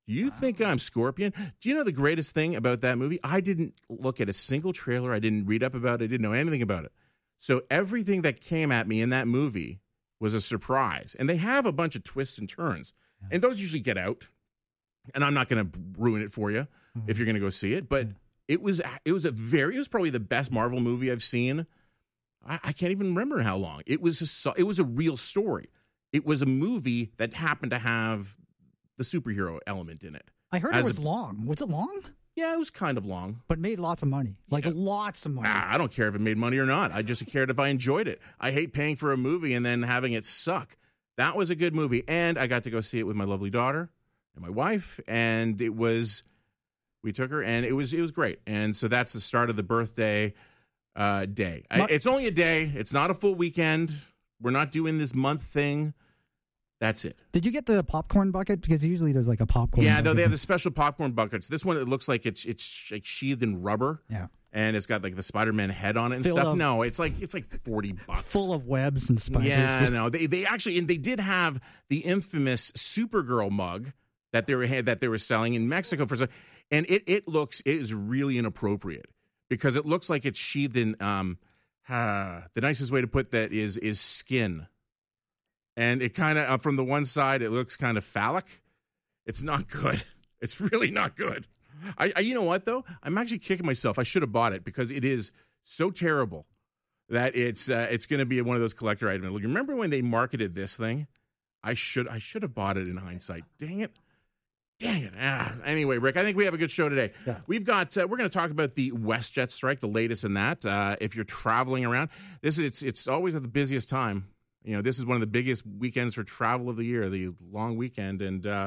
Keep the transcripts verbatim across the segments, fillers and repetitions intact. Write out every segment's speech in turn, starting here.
Do you wow. think I'm Scorpion? Do you know the greatest thing about that movie? I didn't look at a single trailer. I didn't read up about it. I didn't know anything about it. So everything that came at me in that movie was a surprise. And they have a bunch of twists and turns. Yeah. And those usually get out. And I'm not going to ruin it for you mm-hmm. if you're going to go see it. But it was it was a very, it was probably the best Marvel movie I've seen. I, I can't even remember how long. It was a, it was a real story. It was a movie that happened to have the superhero element in it. I heard it was a, long. Was it long? Yeah, it was kind of long. But made lots of money. Like yeah. lots of money. Ah, I don't care if it made money or not. I just cared if I enjoyed it. I hate paying for a movie and then having it suck. That was a good movie. And I got to go see it with my lovely daughter and my wife. And it was, we took her and it was, it was great. And so that's the start of the birthday uh, day. I, it's only a day. It's not a full weekend. We're not doing this month thing. That's it. Did you get the popcorn bucket? Because usually there's like a popcorn Yeah, bucket. no, they have the special popcorn buckets. This one, it looks like it's it's like sheathed in rubber. Yeah. And it's got like the Spider-Man head on it and Full stuff. of, no, it's like it's like forty bucks. Full of webs and spiders. Yeah, no. They they actually and they did have the infamous Supergirl mug that they were that they were selling in Mexico for some, and it it looks it is really inappropriate because it looks like it's sheathed in um uh, the nicest way to put that is is skin. And it kind of, uh, from the one side, it looks kind of phallic. It's not good. It's really not good. I, I, you know what, though? I'm actually kicking myself. I should have bought it because it is so terrible that it's uh, it's going to be one of those collector items. Look, remember when they marketed this thing? I should I should have bought it in hindsight. Dang it. Dang it. Ah. Anyway, Rick, I think we have a good show today. Yeah. We've got, uh, we're going to talk about the WestJet strike, the latest in that. Uh, if you're traveling around, this is, it's, it's always at the busiest time. You know, this is one of the biggest weekends for travel of the year, the long weekend. And, uh,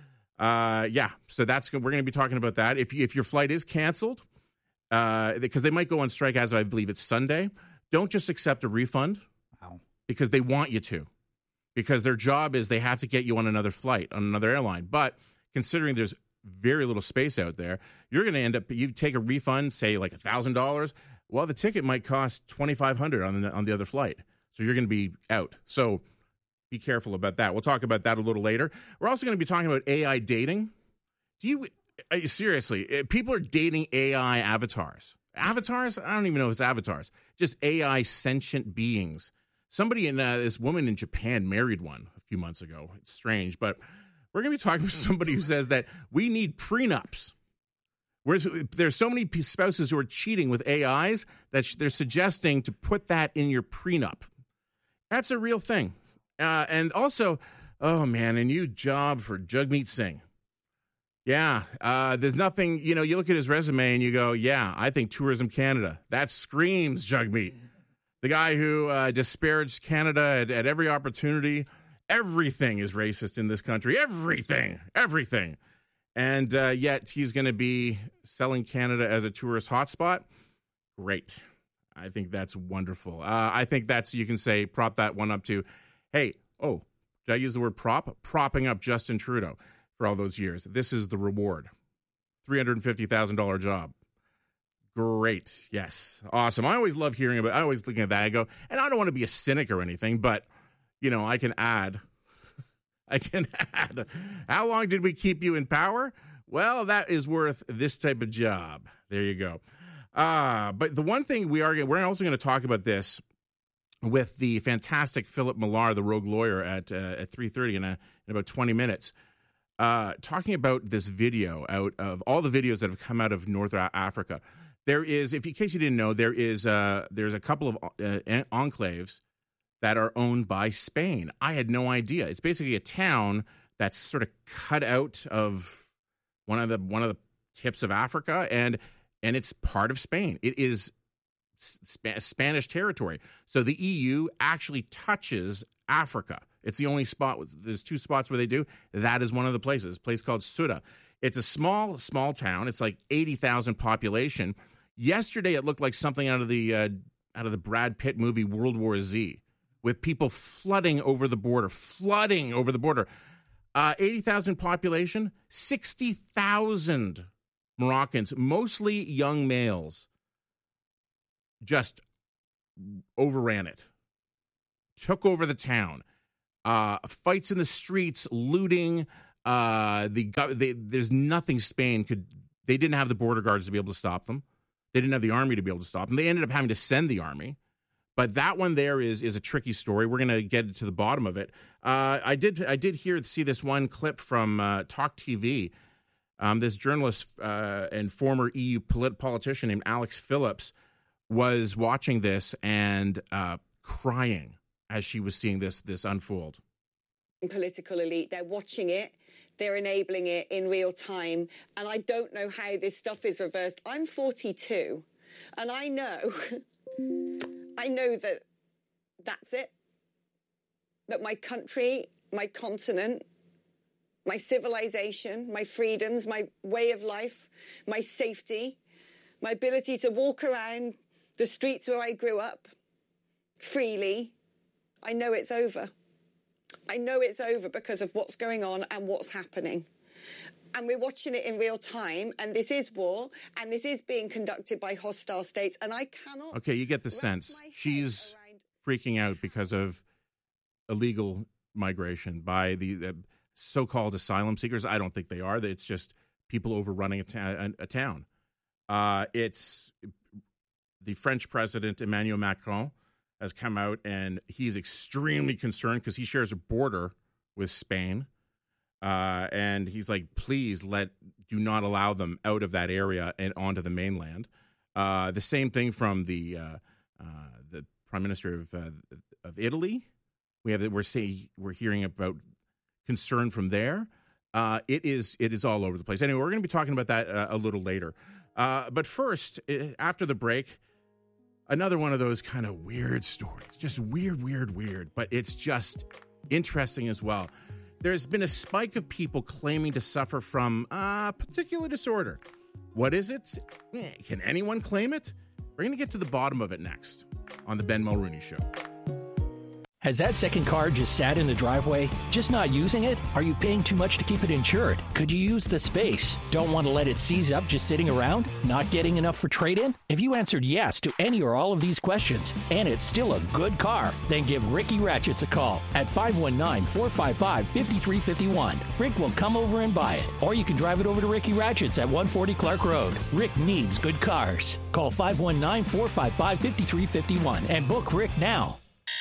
uh, yeah, so that's, we're going to be talking about that. If, if your flight is canceled, uh, because they might go on strike as I believe it's Sunday, don't just accept a refund. Wow. Because they want you to. Because their job is they have to get you on another flight, on another airline. But considering there's very little space out there, you're going to end up, you take a refund, say like one thousand dollars. Well, the ticket might cost twenty-five hundred dollars on the, on the other flight. So you're going to be out. So be careful about that. We'll talk about that a little later. We're also going to be talking about A I dating. Do you, uh, seriously, people are dating A I avatars. Avatars? I don't even know if it's avatars. Just A I sentient beings. Somebody in, uh, this woman in Japan married one a few months ago. It's strange, but we're going to be talking with somebody who says that we need prenups. Whereas there's so many spouses who are cheating with A Is that they're suggesting to put that in your prenup. That's a real thing. Uh, and also, oh man, a new job for Jagmeet Singh. Yeah, uh, there's nothing, you know, you look at his resume and you go, yeah, I think Tourism Canada. That screams Jagmeet. The guy who uh, disparaged Canada at, at every opportunity. Everything is racist in this country. Everything. Everything. And uh, yet he's going to be selling Canada as a tourist hotspot. Great. I think that's wonderful. Uh, I think that's, you can say, prop that one up to, hey, oh, did I use the word prop? Propping up Justin Trudeau for all those years. This is the reward. three hundred fifty thousand dollars job. Great. Yes. Awesome. I always love hearing about, I always looking at that. I go, and I don't want to be a cynic or anything, but, you know, I can add, I can add, how long did we keep you in power? Well, that is worth this type of job. There you go. Uh, but the one thing we are, we're also going to talk about this with the fantastic Philip Millar, the rogue lawyer, at uh, at three thirty in, a, in about twenty minutes, uh, talking about this video out of all the videos that have come out of North Africa. There is, if in case you didn't know, there is uh, there's a couple of uh, enclaves that are owned by Spain. I had no idea. It's basically a town that's sort of cut out of one of the one of the tips of Africa, and and it's part of Spain. It is Sp- Spanish territory. So the E U actually touches Africa. It's the only spot. There's two spots where they do. That is one of the places. A place called Ceuta. It's a small, small town. It's like eighty thousand population. Yesterday, it looked like something out of the uh, out of the Brad Pitt movie World War Z, with people flooding over the border, flooding over the border. Uh, eighty thousand population, sixty thousand Moroccans, mostly young males, just overran it, took over the town. Uh, fights in the streets, looting, Uh, the they, there's nothing Spain could. They didn't have the border guards to be able to stop them. They didn't have the army to be able to stop them. They ended up having to send the army. But that one there is is a tricky story. We're going to get to the bottom of it. Uh, I did I did hear see this one clip from uh, Talk T V. Um, this journalist uh, and former E U polit- politician named Alex Phillips was watching this and uh, crying as she was seeing this this unfold. Political elite, they're watching it, they're enabling it in real time, and I don't know how this stuff is reversed. I'm forty-two, and I know, I know that that's it, that my country, my continent, my civilization, my freedoms, my way of life, my safety, my ability to walk around the streets where I grew up freely, I know it's over. I know it's over because of what's going on and what's happening. And we're watching it in real time, and this is war, and this is being conducted by hostile states, and I cannot... Okay, you get the sense. She's around... freaking out because of illegal migration by the uh, so-called asylum seekers. I don't think they are. It's just people overrunning a, ta- a town. Uh, it's the French president, Emmanuel Macron, has come out, and he's extremely concerned because he shares a border with Spain. Uh, and he's like, please let, do not allow them out of that area and onto the mainland. Uh, the same thing from the uh, uh, the Prime Minister of uh, of Italy. We have we're say we're hearing about concern from there. Uh, it is it is all over the place. Anyway, we're going to be talking about that uh, a little later. Uh, but first, after the break, another one of those kind of weird stories. Just weird, weird, weird. But it's just interesting as well. There's been a spike of people claiming to suffer from a particular disorder. What is it? Can anyone claim it? We're going to get to the bottom of it next on the Ben Mulrooney Show. Has that second car just sat in the driveway? Just not using it? Are you paying too much to keep it insured? Could you use the space? Don't want to let it seize up just sitting around? Not getting enough for trade-in? If you answered yes to any or all of these questions, and it's still a good car, then give Ricky Ratchets a call at five one nine, four five five, five three five one. Rick will come over and buy it. Or you can drive it over to Ricky Ratchets at one forty Clark Road. Rick needs good cars. Call five one nine, four five five, five three five one and book Rick now.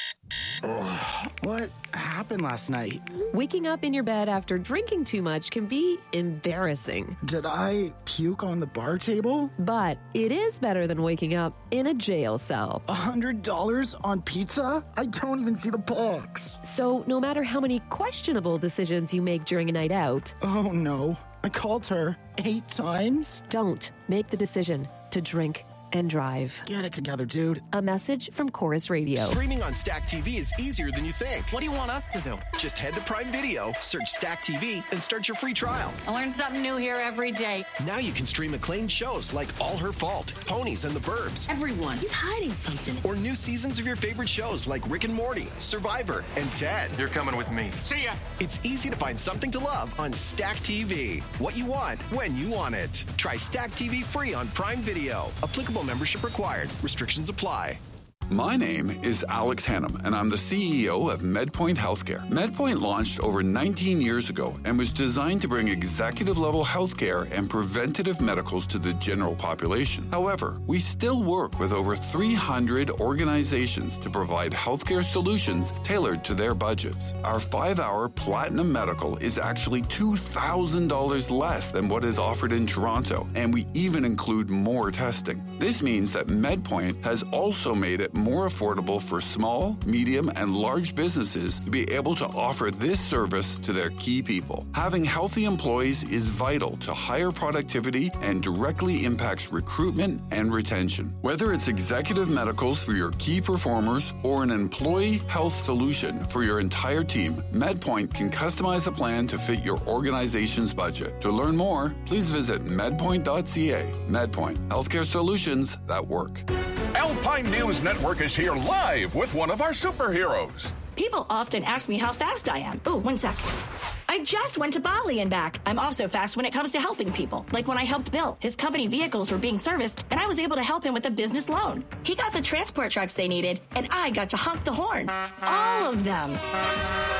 Oh, what happened last night? Waking up in your bed after drinking too much can be embarrassing. Did I puke on the bar table? But it is better than waking up in a jail cell. A hundred dollars on pizza? I don't even see the box. So no matter how many questionable decisions you make during a night out... Oh no, I called her eight times? Don't make the decision to drink and drive. Get it together, dude. A message from Chorus Radio. Streaming on Stack T V is easier than you think. What do you want us to do? Just head to Prime Video, search Stack T V, and start your free trial. I learn something new here every day. Now you can stream acclaimed shows like All Her Fault, Ponies and the Burbs. Everyone, he's hiding something. Or new seasons of your favorite shows like Rick and Morty, Survivor, and Ted. You're coming with me. See ya. It's easy to find something to love on Stack T V. What you want, when you want it. Try Stack T V free on Prime Video. Applicable membership required. Restrictions apply. My name is Alex Hannum, and I'm the C E O of MedPoint Healthcare. MedPoint launched over nineteen years ago and was designed to bring executive-level healthcare and preventative medicals to the general population. However, we still work with over three hundred organizations to provide healthcare solutions tailored to their budgets. Our five-hour Platinum Medical is actually two thousand dollars less than what is offered in Toronto, and we even include more testing. This means that MedPoint has also made it more affordable for small, medium, and large businesses to be able to offer this service to their key people. Having healthy employees is vital to higher productivity and directly impacts recruitment and retention. Whether it's executive medicals for your key performers or an employee health solution for your entire team, MedPoint can customize a plan to fit your organization's budget. To learn more, please visit medpoint dot c a. MedPoint, healthcare solutions that work. Alpine News Network is here live with one of our superheroes. People often ask me how fast I am. Oh, one sec. I just went to Bali and back. I'm also fast when it comes to helping people. Like when I helped Bill. His company vehicles were being serviced, and I was able to help him with a business loan. He got the transport trucks they needed, and I got to honk the horn. All of them.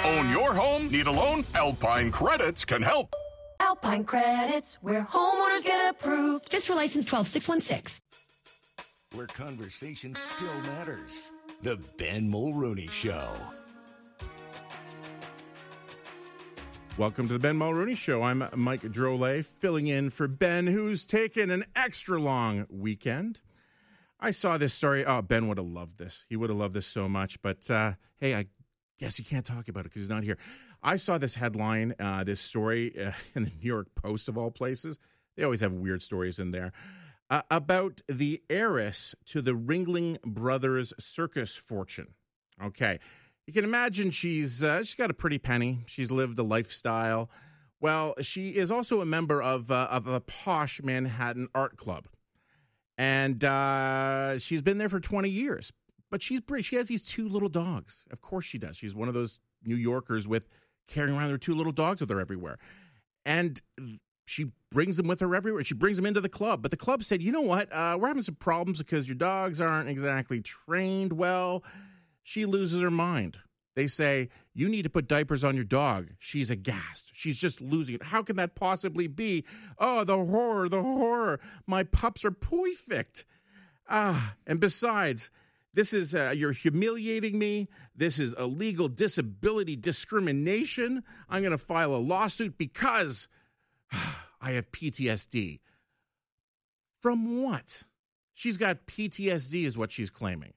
Own your home? Need a loan? Alpine Credits can help. Alpine Credits, where homeowners get approved. Just for license twelve six one six. Where conversation still matters. The Ben Mulrooney Show. Welcome to the Ben Mulrooney Show. I'm Mike Drolet, filling in for Ben, who's taken an extra long weekend. I saw this story. Oh, Ben would have loved this. He would have loved this so much. But, uh, hey, I guess he can't talk about it because he's not here. I saw this headline, uh, this story uh, in the New York Post, of all places. They always have weird stories in there. Uh, about the heiress to the Ringling Brothers circus fortune. Okay. You can imagine she's uh, she's got a pretty penny. She's lived a lifestyle. Well, she is also a member of, uh, of a posh Manhattan art club. And uh, she's been there for twenty years. But she's she has these two little dogs. Of course she does. She's one of those New Yorkers with carrying around their two little dogs with her everywhere. And she brings them with her everywhere. She brings them into the club. But the club said, you know what? Uh, we're having some problems because your dogs aren't exactly trained well. She loses her mind. They say, you need to put diapers on your dog. She's aghast. She's just losing it. How can that possibly be? Oh, the horror, the horror. My pups are perfect. Ah, and besides, this is, uh, you're humiliating me. This is illegal disability discrimination. I'm going to file a lawsuit because I have P T S D. From what? She's got P T S D is what she's claiming.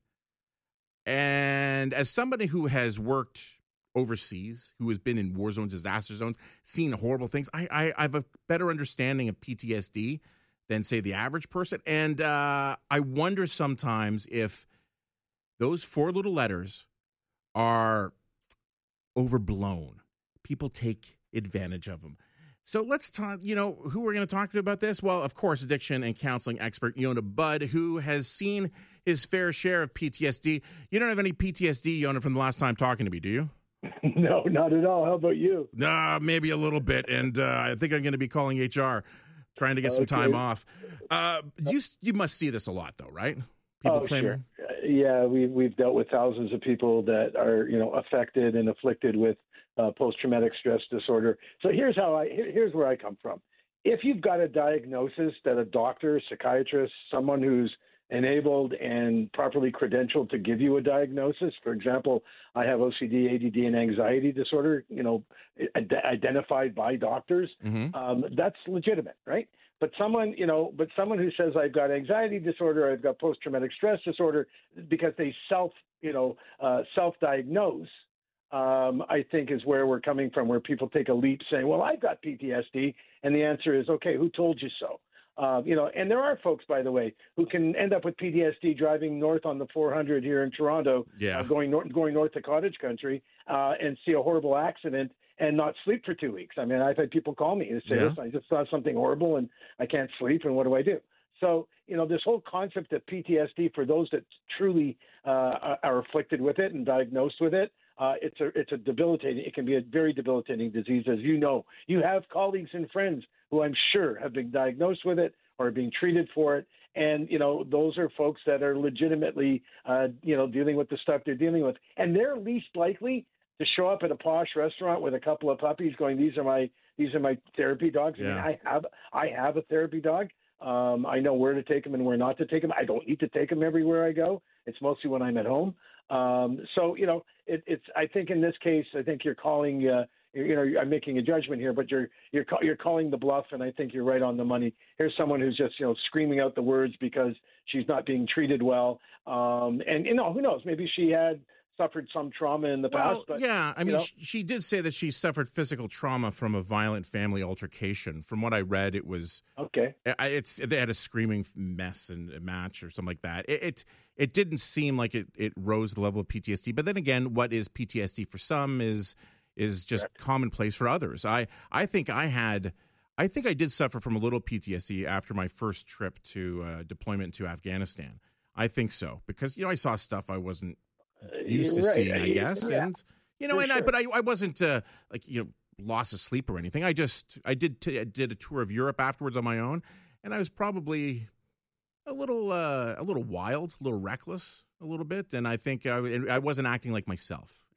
And as somebody who has worked overseas, who has been in war zones, disaster zones, seen horrible things, I, I, I have a better understanding of P T S D than, say, the average person. And uh, I wonder sometimes if those four little letters are overblown. People take advantage of them. So let's talk, you know, who we're going to talk to about this? Well, of course, addiction and counseling expert Yonah Budd, who has seen his fair share of P T S D. You don't have any P T S D, Yonah, from the last time talking to me, do you? No, not at all. How about you? Nah, maybe a little bit. And uh, I think I'm going to be calling H R, trying to get some okay. time off. Uh, you you must see this a lot, though, right? People oh, claiming. Sure. Yeah, we, we've dealt with thousands of people that are, you know, affected and afflicted with uh, post-traumatic stress disorder. So here's how I here, here's where I come from. If you've got a diagnosis that a doctor, psychiatrist, someone who's enabled and properly credentialed to give you a diagnosis, for example, I have O C D, A D D, and anxiety disorder, you know, ad- identified by doctors, mm-hmm. um, that's legitimate, right? But someone, you know, but someone who says I've got anxiety disorder, I've got post-traumatic stress disorder, because they self, you know, uh, self-diagnose, um, I think is where we're coming from, where people take a leap saying, well, I've got P T S D. And the answer is, okay, who told you so? Uh, you know, and there are folks, by the way, who can end up with P T S D driving north on the four hundred here in Toronto, yeah. uh, going north, going north to cottage country, uh, and see a horrible accident and not sleep for two weeks. I mean, I've had people call me and say, yeah. listen, I just saw something horrible and I can't sleep, and what do I do? So, you know, this whole concept of P T S D for those that truly uh, are afflicted with it and diagnosed with it, uh, it's a it's a debilitating. It can be a very debilitating disease, as you know. You have colleagues and friends who I'm sure have been diagnosed with it or are being treated for it, and you know, those are folks that are legitimately, uh, you know, dealing with the stuff they're dealing with, and they're least likely to show up at a posh restaurant with a couple of puppies, going, "These are my these are my therapy dogs." Yeah. I mean, I have I have a therapy dog. Um, I know where to take them and where not to take them. I don't need to take them everywhere I go. It's mostly when I'm at home. Um, so, you know, it, it's, I think in this case, I think you're calling, uh, you know, I'm making a judgment here, but you're, you're, you're calling the bluff. And I think you're right on the money. Here's someone who's just, you know, screaming out the words because she's not being treated well. Um, and, you know, who knows, maybe she had suffered some trauma in the well, past. But, yeah, I mean, you know, she, she did say that she suffered physical trauma from a violent family altercation. From what I read, it was okay. It's they had a screaming mess and a match or something like that. It it, it didn't seem like it, it rose the level of P T S D. But then again, what is P T S D for some is is just Correct. commonplace for others. I I think I had. I think I did suffer from a little P T S D after my first trip to uh, deployment to Afghanistan. I think so because you know I saw stuff I wasn't used to right. seeing, I guess, yeah. and you know, For and sure. I, but I, I wasn't uh, like you know, loss of sleep or anything. I just, I did, t- I did a tour of Europe afterwards on my own, and I was probably a little, uh, a little wild, a little reckless, a little bit, and I think I, I wasn't acting like myself,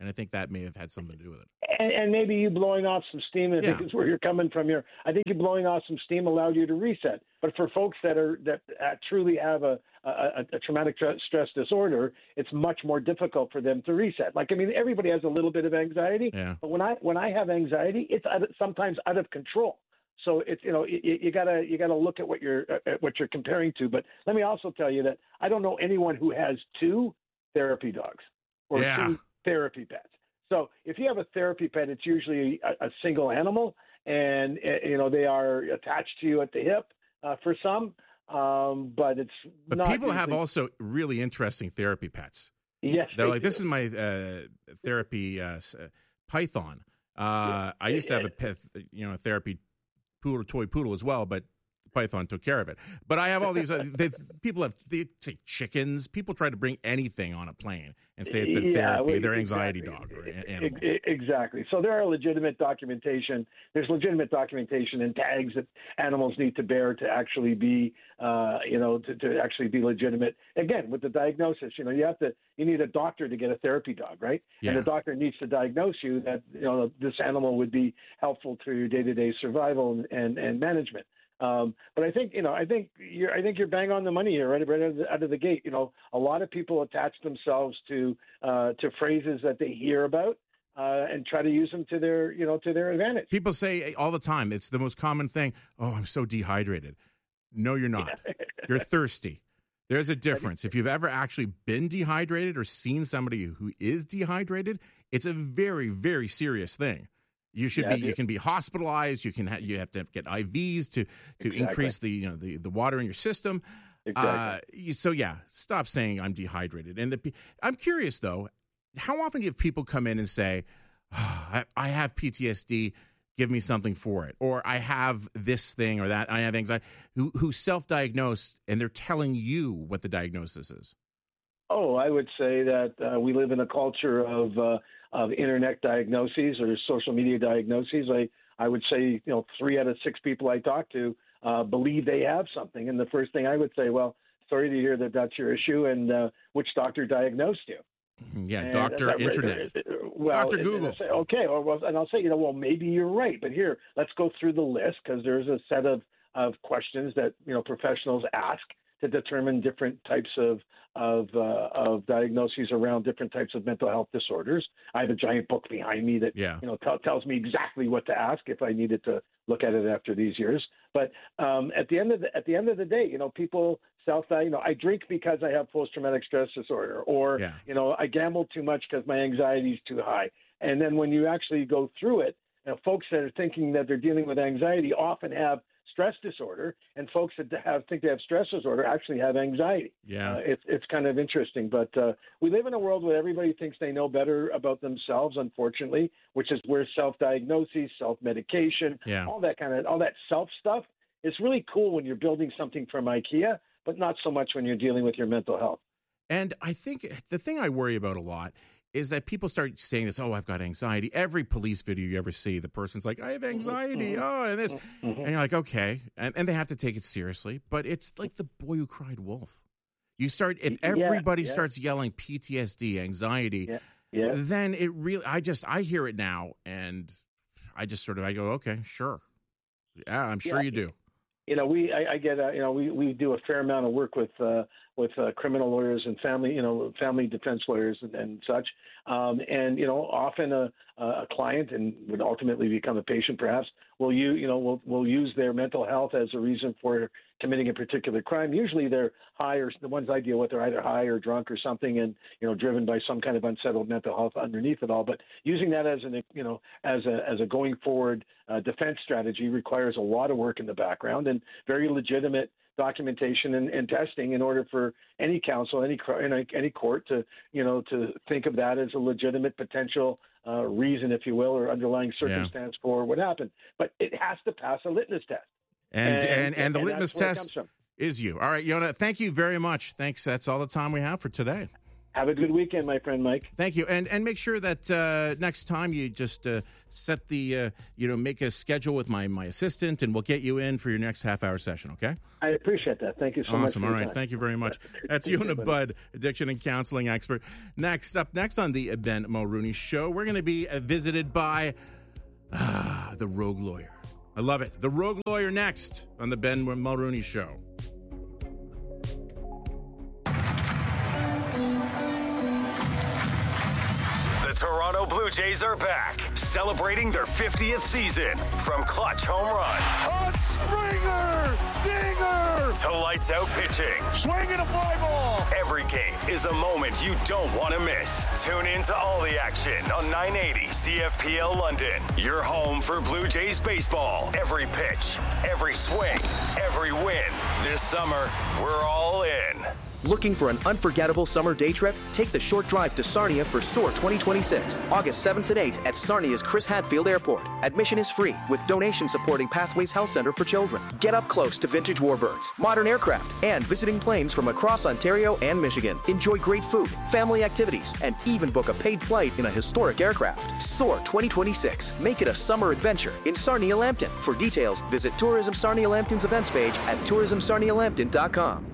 And I think that may have had something to do with it. And, and maybe you blowing off some steam, I think Yeah. is where you're coming from here. I think you blowing off some steam allowed you to reset. But for folks that are that uh, truly have a, a, a traumatic stress disorder, it's much more difficult for them to reset. Like, I mean, everybody has a little bit of anxiety, Yeah. but when I when I have anxiety, it's out of, sometimes out of control. So it's you know you, you gotta you gotta look at what you're at what you're comparing to. But let me also tell you that I don't know anyone who has two therapy dogs or Yeah. two therapy pets. So if you have a therapy pet, it's usually a, a single animal, and uh, you know they are attached to you at the hip uh, for some. Um, but it's But not people have usually- also really interesting therapy pets. Yes, They're they like, do. this is my uh, therapy uh, s- uh, python. Uh, I used to have a pet, you know, a therapy poodle, toy poodle as well, but Python took care of it. But I have all these. Uh, they, people have they say chickens. People try to bring anything on a plane and say it's their Yeah, therapy, well, their anxiety exactly. dog or a- animal. E- e- Exactly. So there are legitimate documentation. There's legitimate documentation and tags that animals need to bear to actually be, uh, you know, to, to actually be legitimate. Again, with the diagnosis, you know, you have to, you need a doctor to get a therapy dog, right? Yeah. And the doctor needs to diagnose you that, you know, this animal would be helpful to your day-to-day survival and, and, and management. Um, but I think, you know, I think you're, I think you're bang on the money here, right, right out of, the, out of the gate. You know, a lot of people attach themselves to uh, to phrases that they hear about uh, and try to use them to their, you know, to their advantage. People say all the time, it's the most common thing. Oh, I'm so dehydrated. No, you're not. You're thirsty. There's a difference. If you've ever actually been dehydrated or seen somebody who is dehydrated, it's a very, very serious thing. You should Yeah, be. you- You can be hospitalized. You can. Ha- you have to get I Vs to to Exactly. increase the you know the, the water in your system. Exactly. Uh, you- so yeah, stop saying I'm dehydrated. And the, pe- I'm curious though, how often do you have people come in and say, oh, I, "I have P T S D. Give me something for it," or "I have this thing or that. I have anxiety." Who who self-diagnose and they're telling you what the diagnosis is. Oh, I would say that uh, we live in a culture of uh, of internet diagnoses or social media diagnoses. I I would say, you know, three out of six people I talk to uh, believe they have something, and the first thing I would say, well, sorry to hear that that's your issue, and uh, which doctor diagnosed you? Yeah, And Doctor that- Internet, well, Doctor and- Google. and I say, okay, or well, and I'll say, you know, well, maybe you're right, but here, let's go through the list because there's a set of of questions that you know professionals ask to determine different types of of uh, of diagnoses around different types of mental health disorders. I have a giant book behind me that Yeah. you know t- tells me exactly what to ask if I needed to look at it after these years. But um, at the end of the at the end of the day, you know, people self you know I drink because I have post traumatic stress disorder, or Yeah. you know I gamble too much because my anxiety is too high. And then when you actually go through it, you know, folks that are thinking that they're dealing with anxiety often have stress disorder, and folks that have think they have stress disorder actually have anxiety. Yeah. Uh, it's it's kind of interesting, but uh, we live in a world where everybody thinks they know better about themselves, unfortunately, which is where self-diagnoses, self-medication, Yeah. all that kind of all that self stuff is really cool when you're building something from IKEA, but not so much when you're dealing with your mental health. And I think the thing I worry about a lot is that people start saying this, oh, I've got anxiety. Every police video you ever see, the person's like, I have anxiety. Oh, and this. And you're like, okay. And, and they have to take it seriously. But it's like the boy who cried wolf. You start, if Yeah, everybody yeah. starts yelling P T S D, anxiety, Yeah, yeah. then it really, I just, I hear it now and I just sort of, I go, okay, sure. Yeah, I'm sure Yeah. you do. You know, we I, I get uh, you know we, we do a fair amount of work with uh, with uh, criminal lawyers and family you know family defense lawyers and, and such, um, and you know often a a client and would ultimately become a patient perhaps will you you know will will use their mental health as a reason for committing a particular crime. Usually they're high, or the ones I deal with are either high or drunk or something, and you know driven by some kind of unsettled mental health underneath it all. But using that as an you know as a as a going forward uh, defense strategy requires a lot of work in the background and very legitimate documentation and, and testing in order for any counsel, any any any court to you know to think of that as a legitimate potential uh, reason, if you will, or underlying circumstance for what happened. But it has to pass a litmus test. And, and, and, And- the and litmus that's where it comes test from. is you. All right, Yona, thank you very much. Thanks. That's all the time we have for today. Have a good weekend, my friend Mike. Thank you, and and make sure that uh, next time you just uh, set the uh, you know make a schedule with my my assistant, and we'll get you in for your next half hour session. Okay. I appreciate that. Thank you so awesome. much. Awesome. All right. Time. Thank you very much. That's Yona Budd, addiction and counseling expert. Next up, next on the Ben Mulrooney Show, we're going to be uh, visited by uh, the Rogue Lawyer. I love it. The Rogue Lawyer next on the Ben Mulrooney Show. The Toronto Blue Jays are back, celebrating their fiftieth season. From clutch home runs, a Springer, dinger, to lights out pitching, swinging a fly ball. Every game is a moment you don't want to miss. Tune in to all the action on nine eighty C F P L London. Your home for Blue Jays baseball. Every pitch, every swing, every win. This summer, we're all in. Looking for an unforgettable summer day trip? Take the short drive to Sarnia for Soar twenty twenty-six, August seventh and eighth at Sarnia's Chris Hadfield Airport. Admission is free with donation supporting Pathways Health Center for Children. Get up close to vintage warbirds, modern aircraft, and visiting planes from across Ontario and Michigan. Enjoy great food, family activities, and even book a paid flight in a historic aircraft. Soar twenty twenty-six. Make it a summer adventure in Sarnia Lambton. For details, visit Tourism Sarnia Lambton's events page at tourism sarnia lambton dot com.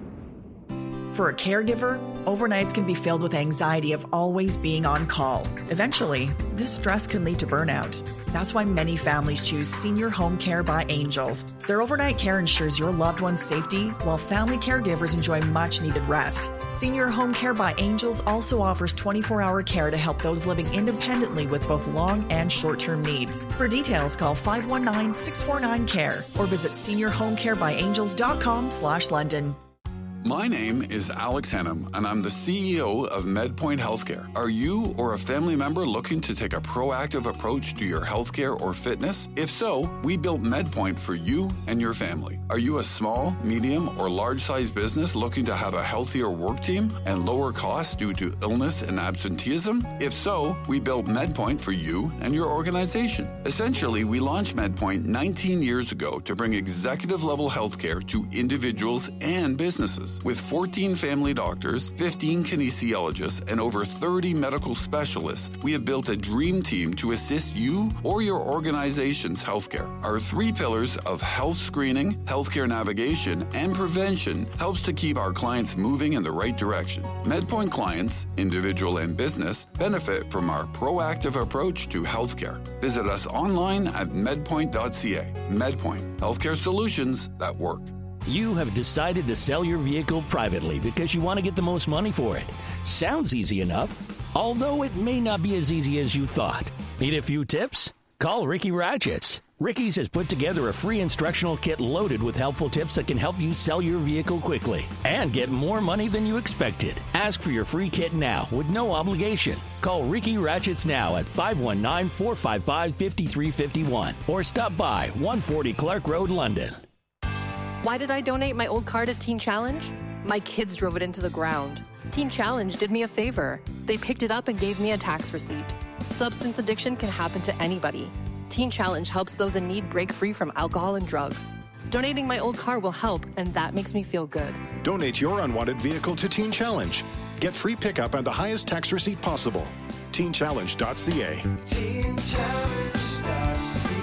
For a caregiver, overnights can be filled with anxiety of always being on call. Eventually, this stress can lead to burnout. That's why many families choose Senior Home Care by Angels. Their overnight care ensures your loved one's safety, while family caregivers enjoy much-needed rest. Senior Home Care by Angels also offers twenty-four hour care to help those living independently with both long and short-term needs. For details, call five one nine, six four nine, C A R E or visit senior home care by angels dot com slash London. My name is Alex Hennam, and I'm the C E O of MedPoint Healthcare. Are you or a family member looking to take a proactive approach to your healthcare or fitness? If so, we built MedPoint for you and your family. Are you a small, medium, or large-sized business looking to have a healthier work team and lower costs due to illness and absenteeism? If so, we built MedPoint for you and your organization. Essentially, we launched MedPoint nineteen years ago to bring executive-level healthcare to individuals and businesses. With fourteen family doctors, fifteen kinesiologists, and over thirty medical specialists, we have built a dream team to assist you or your organization's healthcare. Our three pillars of health screening, healthcare navigation, and prevention helps to keep our clients moving in the right direction. MedPoint clients, individual and business, benefit from our proactive approach to healthcare. Visit us online at medpoint dot c a. MedPoint, healthcare solutions that work. You have decided to sell your vehicle privately because you want to get the most money for it. Sounds easy enough, although it may not be as easy as you thought. Need a few tips? Call Ricky Ratchets. Ricky's has put together a free instructional kit loaded with helpful tips that can help you sell your vehicle quickly and get more money than you expected. Ask for your free kit now with no obligation. Call Ricky Ratchets now at five one nine, four five five, five three five one or stop by one forty Clark Road, London. Why did I donate my old car to Teen Challenge? My kids drove it into the ground. Teen Challenge did me a favor. They picked it up and gave me a tax receipt. Substance addiction can happen to anybody. Teen Challenge helps those in need break free from alcohol and drugs. Donating my old car will help, and that makes me feel good. Donate your unwanted vehicle to Teen Challenge. Get free pickup and the highest tax receipt possible. teen challenge dot c a. teen challenge dot c a.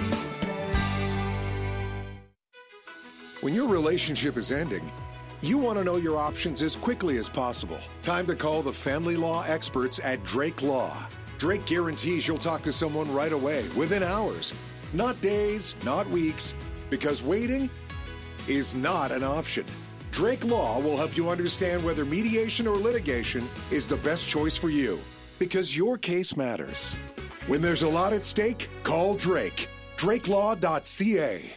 When your relationship is ending, you want to know your options as quickly as possible. Time to call the family law experts at Drake Law. Drake guarantees you'll talk to someone right away, within hours. Not days, not weeks, because waiting is not an option. Drake Law will help you understand whether mediation or litigation is the best choice for you, because your case matters. When there's a lot at stake, call Drake. drake law dot c a.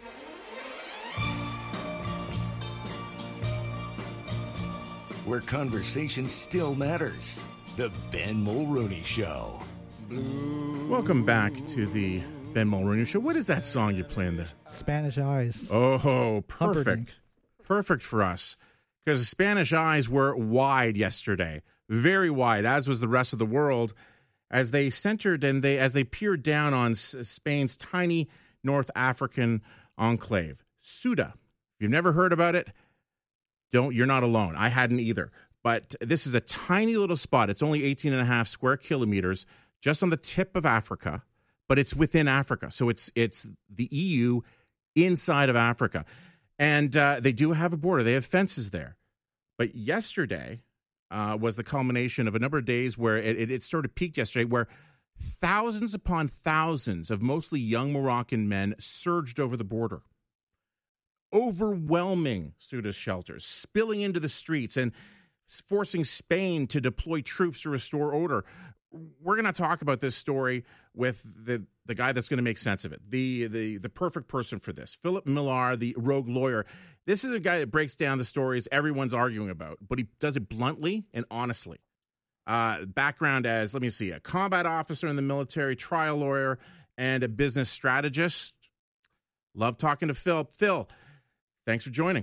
Where conversation still matters. The Ben Mulrooney Show. Welcome back to the Ben Mulrooney Show. What is that song you're playing there? Spanish Eyes. Oh, perfect. Perfect for us. Because Spanish Eyes were wide yesterday. Very wide, as was the rest of the world, as they centered and they as they peered down on S- Spain's tiny North African enclave, Ceuta. If you've never heard about it, don't you're not alone. I hadn't either. But this is a tiny little spot. It's only eighteen and a half square kilometers, just on the tip of Africa, but it's within Africa. So it's it's the E U inside of Africa. And uh, they do have a border. They have fences there. But yesterday uh, was the culmination of a number of days where it, it, it sort of peaked yesterday, where thousands upon thousands of mostly young Moroccan men surged over the border. Overwhelming Ceuta shelters, spilling into the streets and forcing Spain to deploy troops to restore order. We're going to talk about this story with the, the guy that's going to make sense of it, the, the the perfect person for this, Philip Millar, the rogue lawyer. This is a guy that breaks down the stories everyone's arguing about, but he does it bluntly and honestly. Uh, background as, let me see, a combat officer in the military, trial lawyer, and a business strategist. Love talking to Phil. Phil, thanks for joining.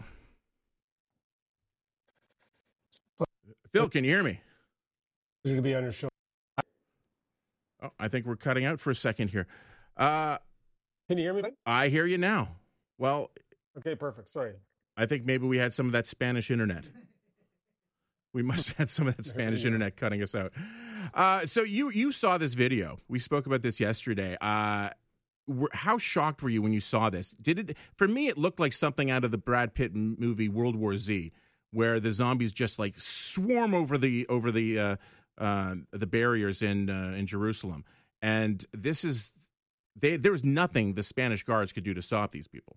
Phil, can you hear me? You're going to be on your show. Oh, I think we're cutting out for a second here. Uh, Can you hear me? I hear you now. Well, okay, perfect. Sorry. I think maybe we had some of that Spanish internet. We must have had some of that Spanish internet cutting us out. Uh, so you you saw this video. We spoke about this yesterday. Uh, were, how shocked were you when you saw this? Did it? For me, it looked like something out of the Brad Pitt movie World War Z, where the zombies just like swarm over the over the uh, uh, the barriers in uh, in Jerusalem. And this is they. There was nothing the Spanish guards could do to stop these people.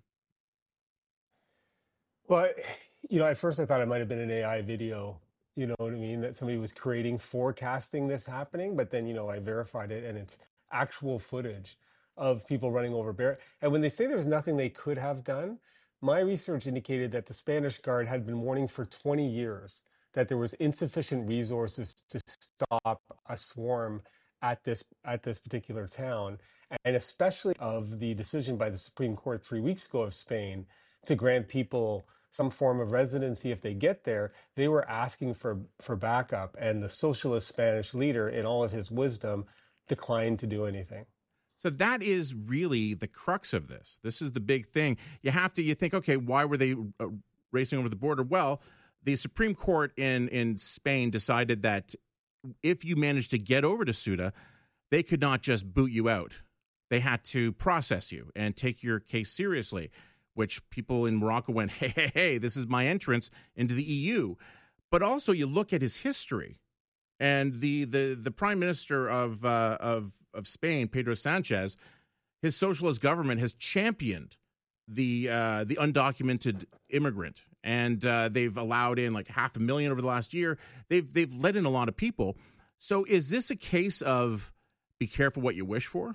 Well, you know, at first I thought it might have been an A I video. You know what I mean? That somebody was creating, forecasting this happening. But then, you know, I verified it, and it's actual footage of people running over barriers. And when they say there's nothing they could have done, my research indicated that the Spanish Guard had been warning for twenty years that there was insufficient resources to stop a swarm at this at this particular town, and especially of the decision by the Supreme Court three weeks ago of Spain to grant people some form of residency if they get there. They were asking for for backup, and the socialist Spanish leader, in all of his wisdom, declined to do anything. So that is really the crux of this. This is the big thing. You have to, you think, okay, why were they uh, racing over the border? Well, the Supreme Court in, in Spain decided that if you managed to get over to Ceuta, they could not just boot you out. They had to process you and take your case seriously, which people in Morocco went, hey, hey, hey, this is my entrance into the E U. But also you look at his history, and the the the prime minister of uh, of of Spain, Pedro Sanchez, his socialist government has championed the uh, the undocumented immigrant, and uh, they've allowed in like half a million over the last year. They've they've let in a lot of people. So is this a case of be careful what you wish for?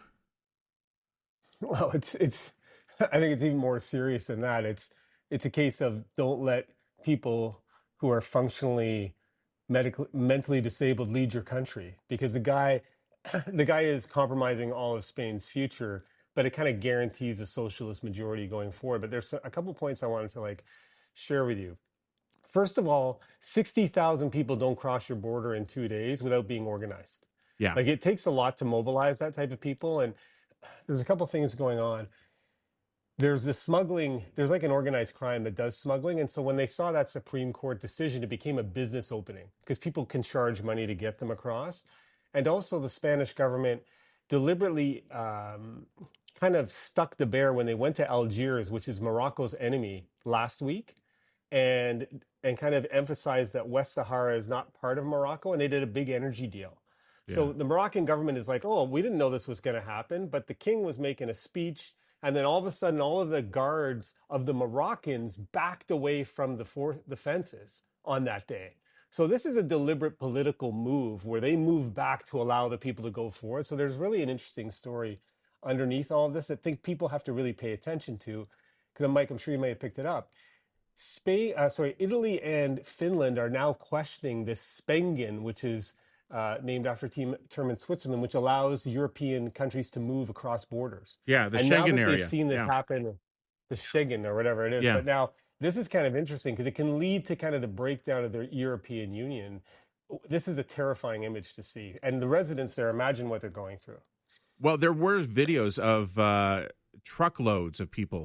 Well, it's it's. I think it's even more serious than that. It's it's a case of don't let people who are functionally medically mentally disabled lead your country, because the guy the guy is compromising all of Spain's future, but it kind of guarantees a socialist majority going forward. But there's a couple points I wanted to like share with you. First of all, sixty thousand people don't cross your border in two days without being organized. Yeah. Like it takes a lot to mobilize that type of people. And there's a couple things going on. There's this smuggling, there's like an organized crime that does smuggling. And so when they saw that Supreme Court decision, it became a business opening because people can charge money to get them across. And also the Spanish government deliberately um, kind of stuck the bear when they went to Algiers, which is Morocco's enemy, last week, and and kind of emphasized that West Sahara is not part of Morocco, and they did a big energy deal. Yeah. So the Moroccan government is like, oh, we didn't know this was going to happen, but the king was making a speech. And then all of a sudden, all of the guards of the Moroccans backed away from the for- the fences on that day. So this is a deliberate political move where they move back to allow the people to go forward. So there's really an interesting story underneath all of this that I think people have to really pay attention to. Because Mike, I'm sure you may have picked it up. Spain, uh, sorry, Italy and Finland are now questioning this Spengen, which is Uh, named after a term in Switzerland, which allows European countries to move across borders. Yeah, the and Schengen now that area. They've seen this yeah. happen, the Schengen or whatever it is. Yeah. But now this is kind of interesting because it can lead to kind of the breakdown of the European Union. This is a terrifying image to see. And the residents there, imagine what they're going through. Well, there were videos of uh, truckloads of people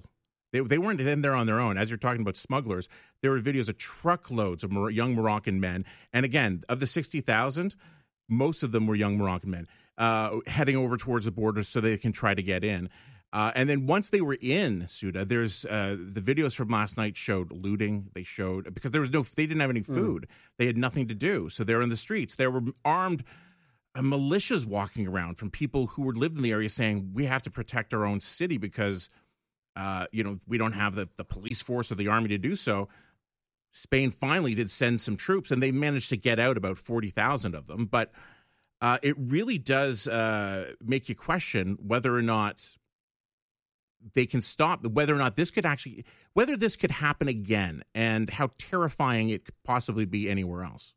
They they weren't in there on their own. As you're talking about smugglers, there were videos of truckloads of Mor- young Moroccan men. And again, of the sixty thousand, most of them were young Moroccan men uh, heading over towards the border so they can try to get in. Uh, and then once they were in Ceuta, there's uh, the videos from last night showed looting. They showed because there was no, they didn't have any food. Mm. They had nothing to do, so they're in the streets. There were armed uh, militias walking around from people who were lived in the area, saying we have to protect our own city because uh, you know we don't have the, the police force or the army to do so. Spain finally did send some troops, and they managed to get out about forty thousand of them. But uh, it really does uh, make you question whether or not they can stop, whether or not this could actually, whether this could happen again, and how terrifying it could possibly be anywhere else.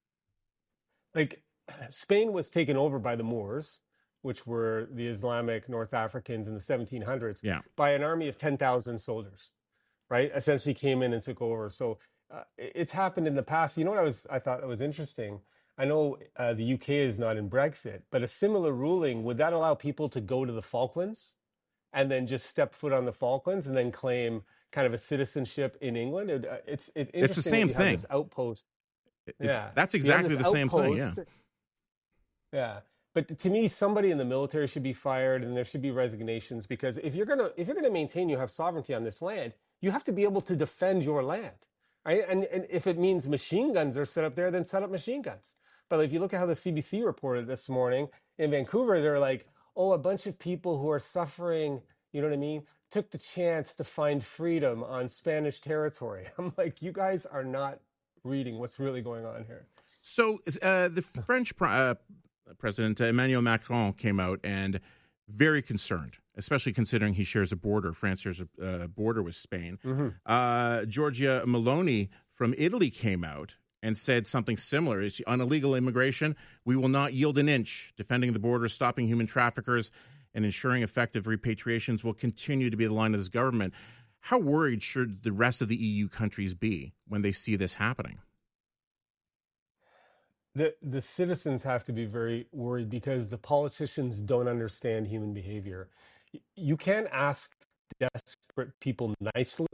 Like, Spain was taken over by the Moors, which were the Islamic North Africans in the seventeen hundreds, yeah. by an army of ten thousand soldiers, right? Essentially came in and took over. So uh, it's happened in the past. You know what I was, I thought it was interesting? I know uh, the U K is not in Brexit, but a similar ruling, would that allow people to go to the Falklands and then just step foot on the Falklands and then claim kind of a citizenship in England? It, uh, it's it's interesting. It's the same thing. This outpost. It's, yeah, that's exactly the same thing. Yeah. Yeah, but to me, somebody in the military should be fired, and there should be resignations, because if you're gonna if you're gonna maintain you have sovereignty on this land, you have to be able to defend your land, right? And and if it means machine guns are set up there, then set up machine guns. But if you look at how the C B C reported this morning in Vancouver, they're like, oh, a bunch of people who are suffering, you know what I mean, took the chance to find freedom on Spanish territory. I'm like, you guys are not reading what's really going on here. So uh, the French uh, President Emmanuel Macron came out and very concerned, especially considering he shares a border. France shares a uh, border with Spain. Mm-hmm. Uh, Giorgia Meloni from Italy came out and said something similar. On illegal immigration, we will not yield an inch. Defending the border, stopping human traffickers, and ensuring effective repatriations will continue to be the line of this government. How worried should the rest of the E U countries be when they see this happening? The the citizens have to be very worried because the politicians don't understand human behavior. You can't ask desperate people nicely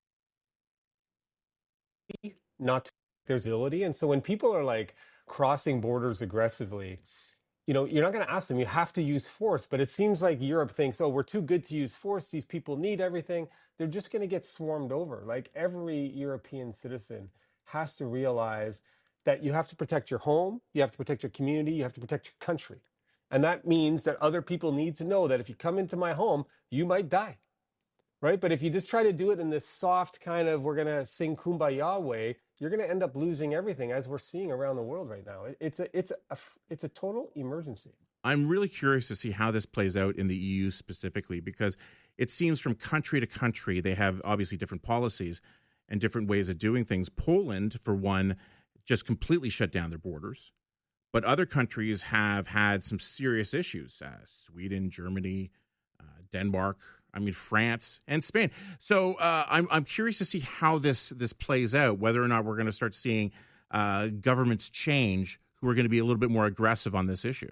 not to there's ability. And so when people are like crossing borders aggressively, you know, you're not going to ask them. You have to use force. But it seems like Europe thinks, oh, we're too good to use force. These people need everything. They're just going to get swarmed over. Like, every European citizen has to realize that you have to protect your home, you have to protect your community, you have to protect your country. And that means that other people need to know that if you come into my home, you might die. Right? But if you just try to do it in this soft kind of, we're going to sing Kumbaya way, you're going to end up losing everything, as we're seeing around the world right now. It's a, it's a, it's a total emergency. I'm really curious to see how this plays out in the E U specifically, because it seems from country to country, they have obviously different policies and different ways of doing things. Poland, for one, just completely shut down their borders. But other countries have had some serious issues. Uh, Sweden, Germany, uh, Denmark, I mean, France and Spain. So uh, I'm I'm curious to see how this this plays out, whether or not we're going to start seeing uh, governments change who are going to be a little bit more aggressive on this issue.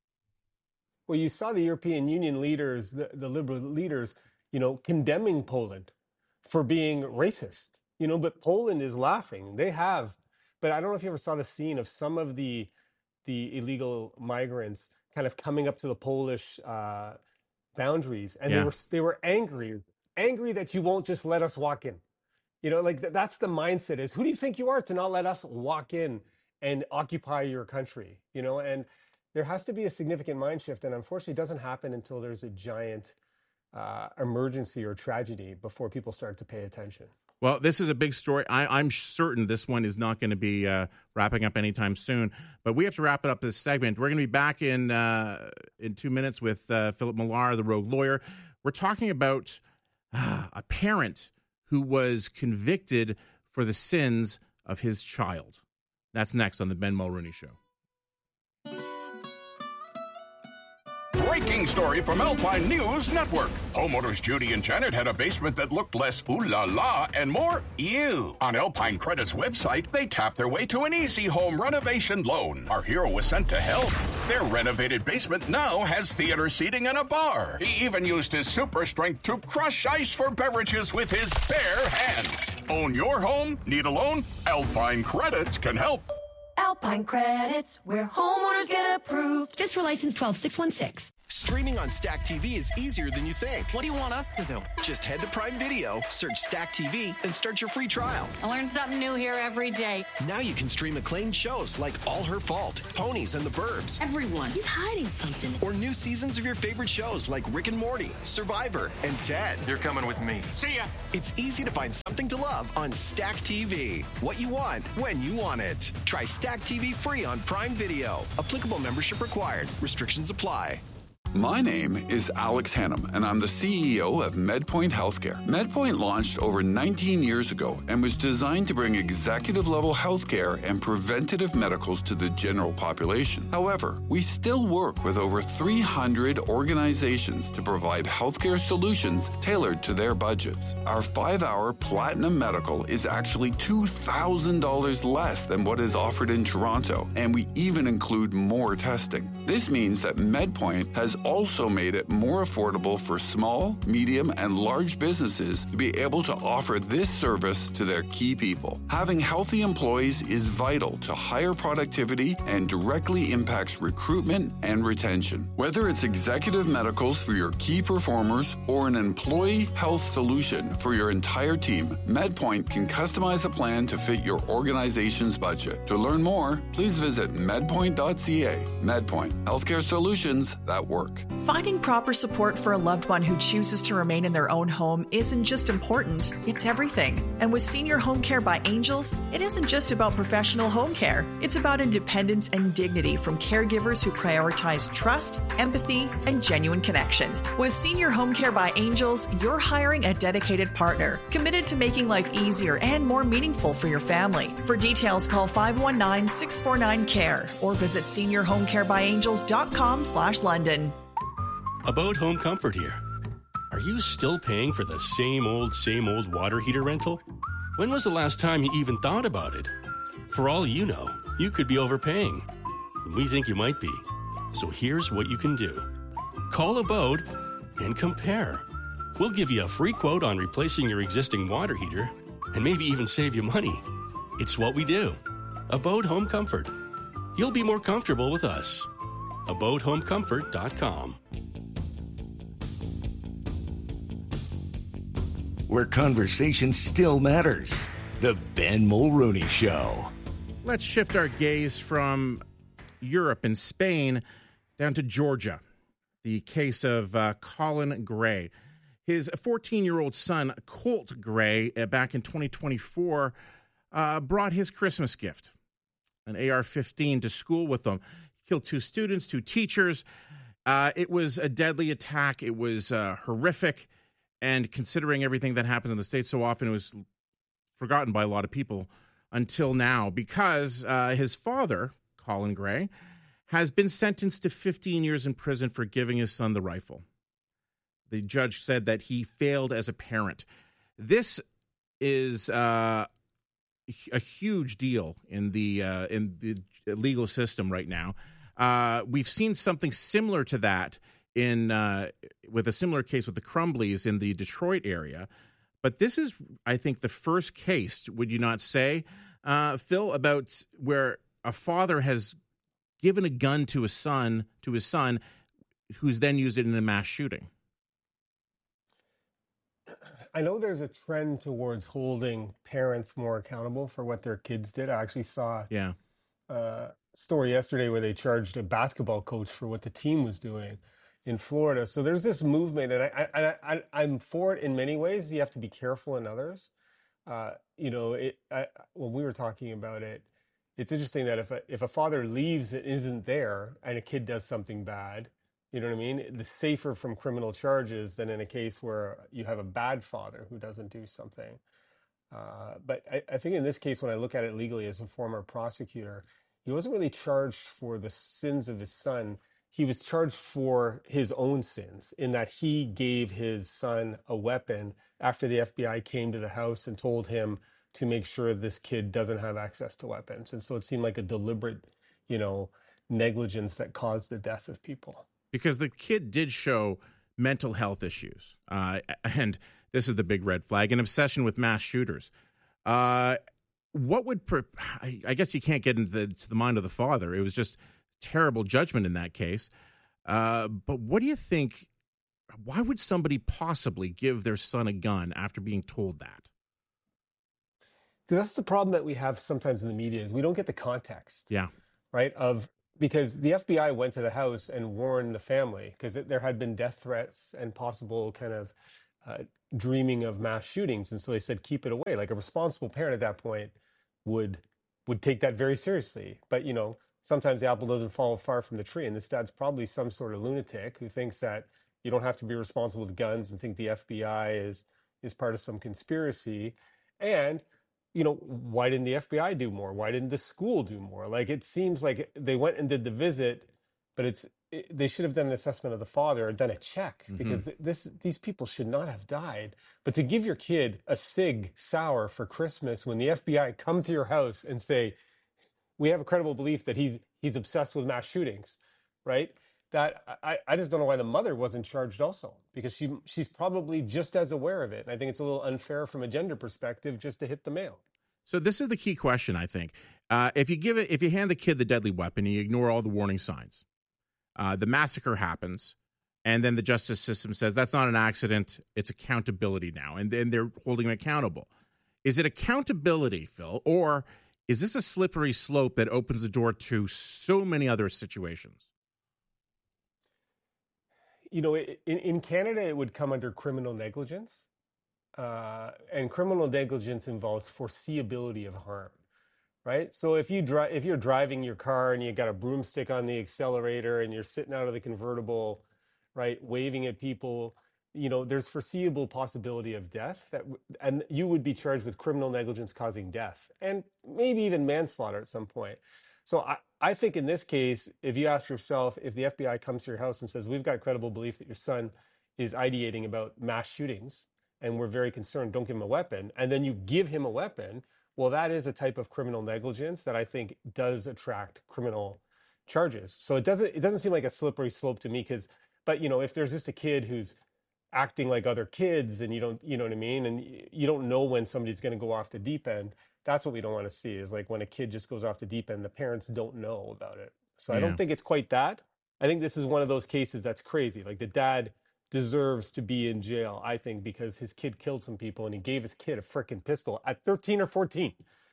Well, you saw the European Union leaders, the, the liberal leaders, you know, condemning Poland for being racist, you know, but Poland is laughing. They have, but I don't know if you ever saw the scene of some of the the illegal migrants kind of coming up to the Polish uh boundaries, and yeah. they were they were angry angry that you won't just let us walk in. You know, like th- that's the mindset, is who do you think you are to not let us walk in and occupy your country? You know, and there has to be a significant mind shift, and unfortunately it doesn't happen until there's a giant uh, emergency or tragedy before people start to pay attention. Well, this is a big story. I, I'm certain this one is not going to be uh, wrapping up anytime soon. But we have to wrap it up this segment. We're going to be back in uh, in two minutes with uh, Philip Millar, the rogue lawyer. We're talking about uh, a parent who was convicted for the sins of his child. That's next on the Ben Mulroney Show. breaking story from Alpine News Network. Homeowners Judy and Janet had a basement that looked less ooh la la and more ew. On Alpine Credit's website, they tapped their way to an easy home renovation loan. Our hero was sent to help. Their renovated basement now has theater seating and a bar. He even used his super strength to crush ice for beverages with his bare hands. Own your home? Need a loan? Alpine Credits can help. Alpine Credits, where homeowners get approved. Just for license twelve six one six. Streaming on Stack T V is easier than you think. What do you want us to do? Just head to Prime Video, search Stack T V, and start your free trial. I learn something new here every day. Now you can stream acclaimed shows like All Her Fault, Ponies and the Burbs. Everyone, he's hiding something. Or new seasons of your favorite shows like Rick and Morty, Survivor, and Ted. You're coming with me. See ya. It's easy to find something to love on Stack T V. What you want, when you want it. Try Stack T V free on Prime Video. Applicable membership required. Restrictions apply. My name is Alex Hannum, and I'm the C E O of MedPoint Healthcare. MedPoint launched over nineteen years ago and was designed to bring executive-level healthcare and preventative medicals to the general population. However, we still work with over three hundred organizations to provide healthcare solutions tailored to their budgets. Our five-hour Platinum Medical is actually two thousand dollars less than what is offered in Toronto, and we even include more testing. This means that MedPoint has also made it more affordable for small, medium, and large businesses to be able to offer this service to their key people. Having healthy employees is vital to higher productivity and directly impacts recruitment and retention. Whether it's executive medicals for your key performers or an employee health solution for your entire team, MedPoint can customize a plan to fit your organization's budget. To learn more, please visit medpoint dot c a. MedPoint, healthcare solutions that work. Finding proper support for a loved one who chooses to remain in their own home isn't just important, it's everything. And with Senior Home Care by Angels, it isn't just about professional home care. It's about independence and dignity from caregivers who prioritize trust, empathy, and genuine connection. With Senior Home Care by Angels, you're hiring a dedicated partner, committed to making life easier and more meaningful for your family. For details, call five one nine, six four nine, C A R E or visit senior home care by angels dot com slash London. About Home Comfort here. Are you still paying for the same old, same old water heater rental? When was the last time you even thought about it? For all you know, you could be overpaying. We think you might be. So here's what you can do. Call Abode and compare. We'll give you a free quote on replacing your existing water heater and maybe even save you money. It's what we do. Abode Home Comfort. You'll be more comfortable with us. abode home comfort dot com. Where conversation still matters. The Ben Mulrooney Show. Let's shift our gaze from Europe and Spain down to Georgia. The case of uh, Colin Gray. His fourteen-year-old son, Colt Gray, uh, back in twenty twenty-four, uh, brought his Christmas gift, an A R fifteen, to school with him. Killed two students, two teachers. Uh, it was a deadly attack. It was uh, horrific. And considering everything that happens in the States so often, it was forgotten by a lot of people until now, because uh, his father, Colin Gray, has been sentenced to fifteen years in prison for giving his son the rifle. The judge said that he failed as a parent. This is uh, a huge deal in the uh, in the legal system right now. Uh, we've seen something similar to that in uh, with a similar case with the Crumbleys in the Detroit area. But this is, I think, the first case, would you not say, uh, Phil, about where a father has given a gun to a son, to his son, who's then used it in a mass shooting. I know there's a trend towards holding parents more accountable for what their kids did. I actually saw yeah. a story yesterday where they charged a basketball coach for what the team was doing in Florida. So there's this movement, and I, I, I, I'm for it in many ways. You have to be careful in others. Uh, you know, it, I, when we were talking about it, it's interesting that if a, if a father leaves and isn't there and a kid does something bad, you know what I mean? The safer from criminal charges than in a case where you have a bad father who doesn't do something. Uh, but I, I think in this case, when I look at it legally as a former prosecutor, he wasn't really charged for the sins of his son. he was charged for his own sins in that he gave his son a weapon after the F B I came to the house and told him to make sure this kid doesn't have access to weapons. And so it seemed like a deliberate, you know, negligence that caused the death of people. Because the kid did show mental health issues. Uh, and this is the big red flag, an obsession with mass shooters. Uh, what would, pre- I guess you can't get into the, to the mind of the father. It was just terrible judgment in that case. Uh, but what do you think, why would somebody possibly give their son a gun after being told that? So that's the problem that we have sometimes in the media is we don't get the context. Yeah. Right? Of because the F B I went to the house and warned the family because there had been death threats and possible kind of uh, dreaming of mass shootings. And so they said, keep it away. Like a responsible parent at that point would would take that very seriously. But, you know, sometimes the apple doesn't fall far from the tree. And this dad's probably some sort of lunatic who thinks that you don't have to be responsible with guns and think the F B I is is part of some conspiracy. And, you know, why didn't the F B I do more? Why didn't the school do more? Like, it seems like they went and did the visit, but it's it, they should have done an assessment of the father or done a check Mm-hmm. because this these people should not have died. But to give your kid a Sig Sauer for Christmas when the F B I come to your house and say, we have a credible belief that he's he's obsessed with mass shootings, right? That I, I just don't know why the mother wasn't charged also, because she she's probably just as aware of it. And I think it's a little unfair from a gender perspective just to hit the male. So this is the key question, I think. Uh, if you give it, if you hand the kid the deadly weapon and you ignore all the warning signs, uh, the massacre happens, and then the justice system says that's not an accident, it's accountability now, and then they're holding him accountable. Is it accountability, Phil, or is this a slippery slope that opens the door to so many other situations? You know, in, in Canada, it would come under criminal negligence. Uh, and criminal negligence involves foreseeability of harm, right? So if you drive, if you're driving your car and you got a broomstick on the accelerator and you're sitting out of the convertible, right, waving at people, you know, there's foreseeable possibility of death, that, and you would be charged with criminal negligence causing death, and maybe even manslaughter at some point. So I, I think in this case, if you ask yourself, if the F B I comes to your house and says, we've got credible belief that your son is ideating about mass shootings, and we're very concerned, don't give him a weapon, and then you give him a weapon, well, that is a type of criminal negligence that I think does attract criminal charges. So it doesn't it doesn't seem like a slippery slope to me, because, but, you know, if there's just a kid who's acting like other kids and you don't, you know what I mean, and you don't know when somebody's going to go off the deep end, that's what we don't want to see, is like when a kid just goes off the deep end, the parents don't know about it. So Yeah. I don't think it's quite that. I think this is one of those cases that's crazy. Like the dad deserves to be in jail, I think, because his kid killed some people and he gave his kid a freaking pistol at thirteen or fourteen.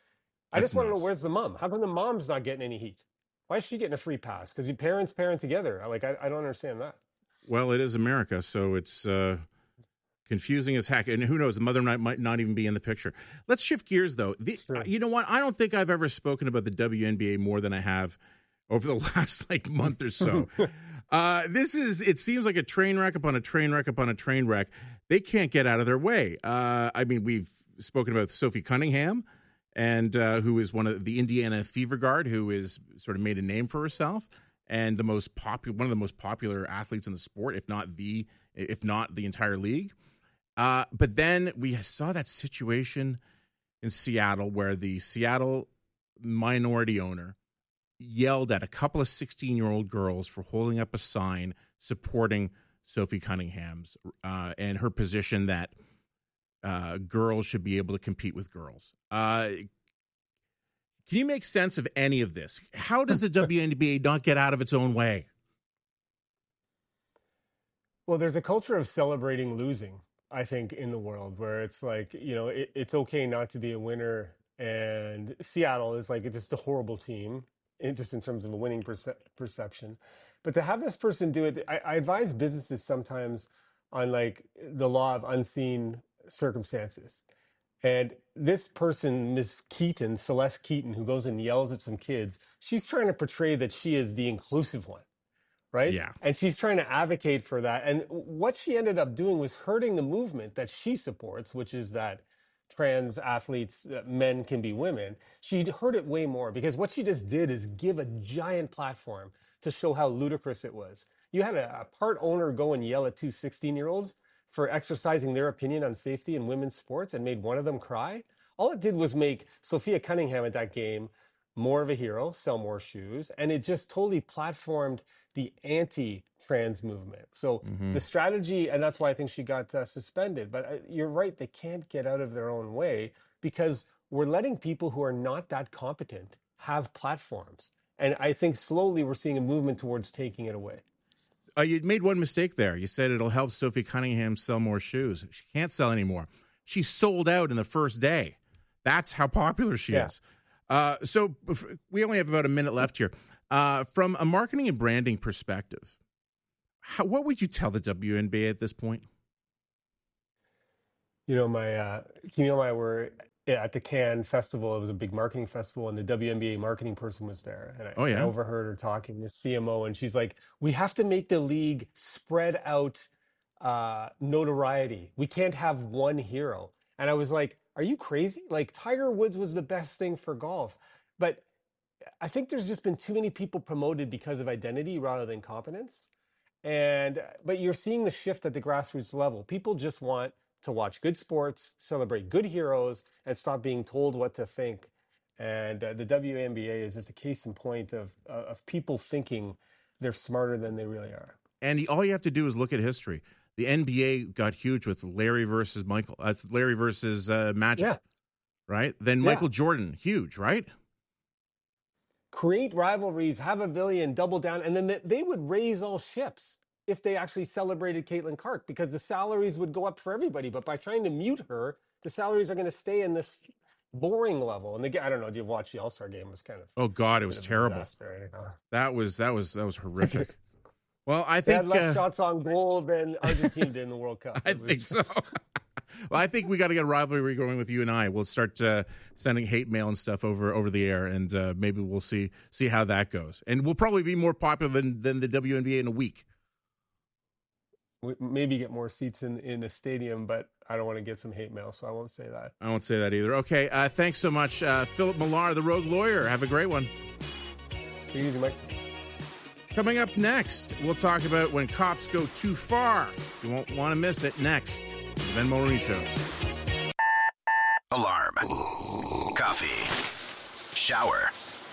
I That's just want to nuts. know, where's the mom? How come the mom's not getting any heat? Why is she getting a free pass? Because your parents parent together. Like, I, I don't understand that. Well, it is America, so it's uh, confusing as heck. And who knows, the mother might, might not even be in the picture. Let's shift gears, though. The, uh, you know what? I don't think I've ever spoken about the W N B A more than I have over the last like month or so. uh, this is, it seems like a train wreck upon a train wreck upon a train wreck. They can't get out of their way. Uh, I mean, we've spoken about Sophie Cunningham, and uh, who is one of the Indiana Fever Guard, who is sort of made a name for herself, and the most popular, one of the most popular athletes in the sport, if not the, if not the entire league. Uh, but then we saw that situation in Seattle where the Seattle minority owner yelled at a couple of sixteen-year-old girls for holding up a sign supporting Sophie Cunningham's uh, and her position that uh, girls should be able to compete with girls. Uh, can you make sense of any of this? How does the W N B A not get out of its own way? Well, there's a culture of celebrating losing, I think, in the world, where it's like, you know, it, it's okay not to be a winner. And Seattle is like, it's just a horrible team, in- just in terms of a winning perce- perception. But to have this person do it, I, I advise businesses sometimes on like the law of unseen circumstances. And this person, Miss Keaton, Celeste Keaton, who goes and yells at some kids, she's trying to portray that she is the inclusive one, right? Yeah. And she's trying to advocate for that. And what she ended up doing was hurting the movement that she supports, which is that trans athletes, uh, men can be women. She hurt it way more, because what she just did is give a giant platform to show how ludicrous it was. You had a, a part owner go and yell at two sixteen-year-olds for exercising their opinion on safety in women's sports and made one of them cry. All it did was make Sophia Cunningham at that game more of a hero, sell more shoes, and it just totally platformed the anti-trans movement. So Mm-hmm. the strategy, and that's why I think she got uh, suspended. But uh, you're right, they can't get out of their own way because we're letting people who are not that competent have platforms. And I think slowly we're seeing a movement towards taking it away. Uh, you made one mistake there. You said it'll help Sophie Cunningham sell more shoes. She can't sell anymore. She sold out in the first day. That's how popular she Yeah. is. Uh, so we only have about a minute left here. Uh, from a marketing and branding perspective, how, what would you tell the W N B A at this point? You know, my uh, Camille and I were at the Cannes Festival. It was a big marketing festival, and the W N B A marketing person was there. And I, Oh, yeah? I overheard her talking to C M O, and she's like, "We have to make the league spread out uh, notoriety. We can't have one hero." And I was like, "Are you crazy? Like Tiger Woods was the best thing for golf, but I think there's just been too many people promoted because of identity rather than competence." And but you're seeing the shift at the grassroots level. People just want to watch good sports, celebrate good heroes, and stop being told what to think. And uh, the W N B A is just a case in point of uh, of people thinking they're smarter than they really are. And all you have to do is look at history. The N B A got huge with Larry versus Michael. Uh, Larry versus uh, Magic, Yeah. right? Then Yeah. Michael Jordan, huge, right? Create rivalries, have a villain, double down, and then they, they would raise all ships if they actually celebrated Caitlin Clark because the salaries would go up for everybody. But by trying to mute her, the salaries are going to stay in this boring level. And the, I don't know, do you watch the All-Star game? It was kind of Oh God, it a was bit of a terrible. disaster anyhow. That was that was that was horrific. Well, I They had think less uh, shots on goal than Argentina did in the World Cup. I It was- think so. Well, I think we got to get a rivalry going with you and I. We'll start uh, sending hate mail and stuff over over the air, and uh, maybe we'll see see how that goes. And we'll probably be more popular than than the W N B A in a week. we maybe get more seats in, in the stadium, but I don't want to get some hate mail, so I won't say that. I won't say that either. Okay, uh, thanks so much, uh, Philip Millar, the Rogue Lawyer. Have a great one. Take it easy, Mike. Coming up next, we'll talk about when cops go too far. You won't want to miss it next. The Ben Mulroney Show. Alarm. Coffee. Shower.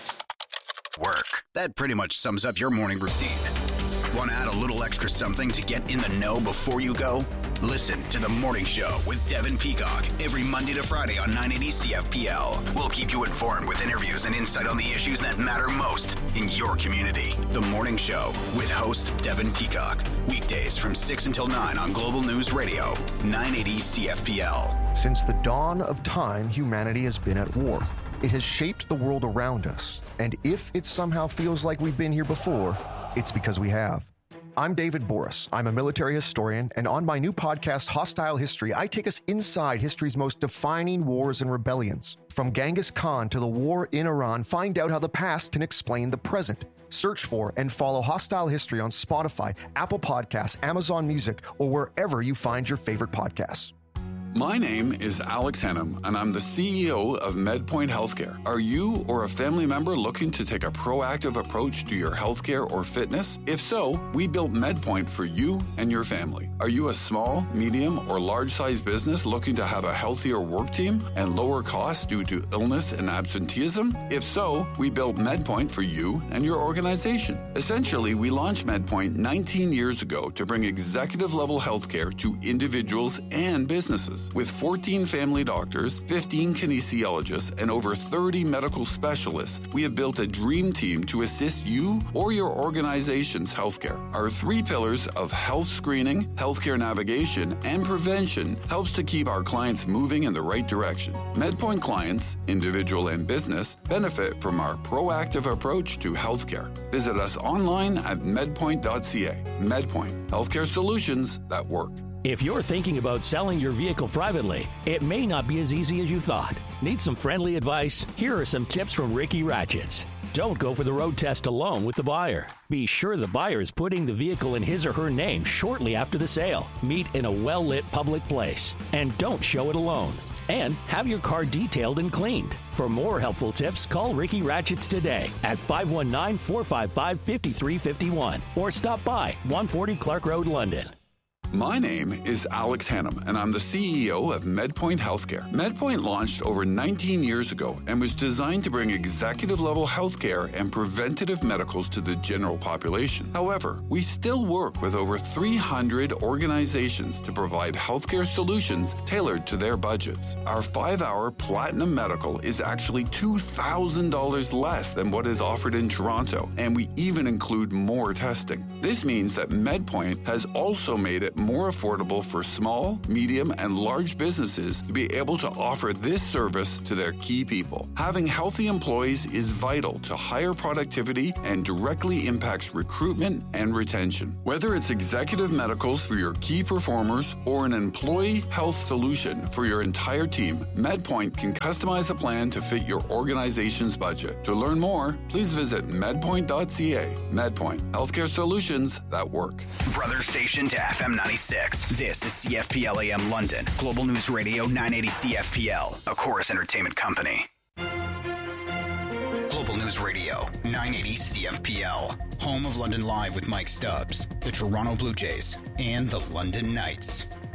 Work. That pretty much sums up your morning routine. Want to add a little extra something to get in the know before you go? Listen to The Morning Show with Devin Peacock every Monday to Friday on nine eighty C F P L. We'll keep you informed with interviews and insight on the issues that matter most in your community. The Morning Show with host Devin Peacock. Weekdays from six until nine on Global News Radio, nine eighty C F P L. Since the dawn of time, humanity has been at war. It has shaped the world around us. And if it somehow feels like we've been here before, it's because we have. I'm David Boris. I'm a military historian, and on my new podcast, Hostile History, I take us inside history's most defining wars and rebellions. From Genghis Khan to the war in Iran, find out how the past can explain the present. Search for and follow Hostile History on Spotify, Apple Podcasts, Amazon Music, or wherever you find your favorite podcasts. My name is Alex Hennam, and I'm the C E O of MedPoint Healthcare. Are you or a family member looking to take a proactive approach to your healthcare or fitness? If so, we built MedPoint for you and your family. Are you a small, medium, or large-sized business looking to have a healthier work team and lower costs due to illness and absenteeism? If so, we built MedPoint for you and your organization. Essentially, we launched MedPoint nineteen years ago to bring executive-level healthcare to individuals and businesses. With fourteen family doctors, fifteen kinesiologists, and over thirty medical specialists, we have built a dream team to assist you or your organization's healthcare. Our three pillars of health screening, healthcare navigation, and prevention helps to keep our clients moving in the right direction. MedPoint clients, individual and business, benefit from our proactive approach to healthcare. Visit us online at medpoint dot c a. MedPoint, healthcare solutions that work. If you're thinking about selling your vehicle privately, it may not be as easy as you thought. Need some friendly advice? Here are some tips from Ricky Ratchets. Don't go for the road test alone with the buyer. Be sure the buyer is putting the vehicle in his or her name shortly after the sale. Meet in a well-lit public place. And don't show it alone. and have your car detailed and cleaned. For more helpful tips, call Ricky Ratchets today at five one nine, four five five, five three five one or stop by one forty Clark Road, London. My name is Alex Hannum, and I'm the C E O of MedPoint Healthcare. MedPoint launched over nineteen years ago and was designed to bring executive-level healthcare and preventative medicals to the general population. However, we still work with over three hundred organizations to provide healthcare solutions tailored to their budgets. Our five-hour Platinum Medical is actually two thousand dollars less than what is offered in Toronto, and we even include more testing. This means that MedPoint has also made it more affordable for small, medium, and large businesses to be able to offer this service to their key people. Having healthy employees is vital to higher productivity and directly impacts recruitment and retention. Whether it's executive medicals for your key performers or an employee health solution for your entire team, MedPoint can customize a plan to fit your organization's budget. To learn more, please visit medpoint dot c a. MedPoint, healthcare solutions that work. Brother station to F M ninety-six. This is C F P L A M London, Global News Radio nine eighty C F P L, a Chorus Entertainment company. Global News Radio nine eighty C F P L, home of London Live with Mike Stubbs, the Toronto Blue Jays, and the London Knights.